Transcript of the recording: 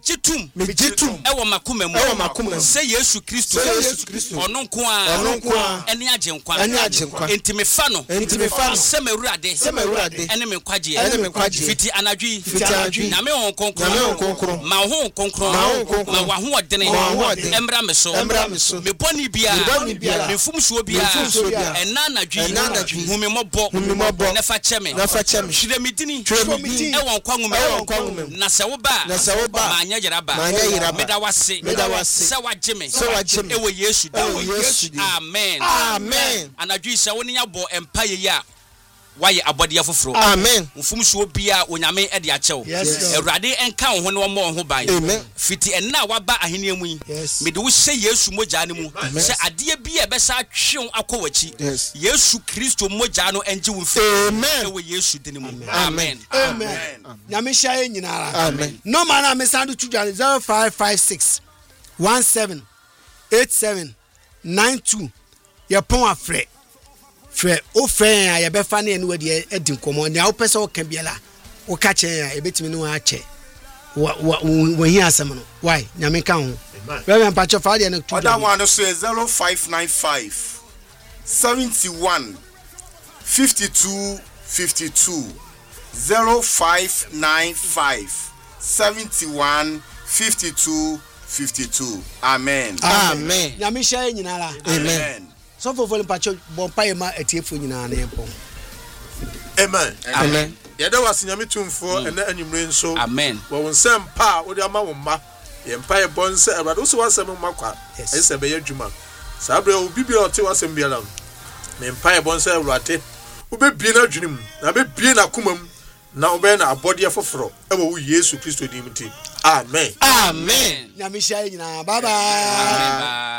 jitum ewo makoma mu say Yesu Kristo ononko a ene agenkwa ntime fa no asem awurade ene me kwaje fiti anadwi na me hon konkron ma hon konkron ma wa ho odene emra me so me boni bia me fumsuo bia ena anadwi hu me mobo na fa cheme hwire medini ewo nkwanwum na se wo ba ma anya yeraba meda wase se wageme ewo Yesu amen anadwi se woni abo empaye ya waye abode afoforo amen mfumsuo bia onyame ede achew ewurade enka ho ne wo mo ho ban fiti enna waba ahene mu yi mede wo hye Yesu moja ne mu se ade bia ebesa atwe akowachi Yesu Kristo moja no enje wo fi ewo Yesu dine mu amen nyame hye nyinara amen no man na mesandu tudwa 0556 17 87 92 ye pon afre Fre o friend ya be fa na enu de edi nkomo na o pese o kan biela o ka chen ya ebetimi no a che wo hi asem no why nyame ka ho reverend pacho fa de na tu oda one no so 0595 71 52 52 0595 71 52 52 amen nyame hye nyinara amen so for volume pacho bompa ema etiefo nyina na empom amen yeda wasinyame tumfo ena anyumre nso amen wo wonsem pa wo de ama wo mma ye mpa ye bonse abado wo so wasem makwa ese be yadwuma sabre obi bi ote wasem biala me mpa ye bonse awurate wo be bie na dwunim na be bie na komam na wo be na abode afoforo e wo Yesu Kristo dim ti amen nyame hye nyina bye bye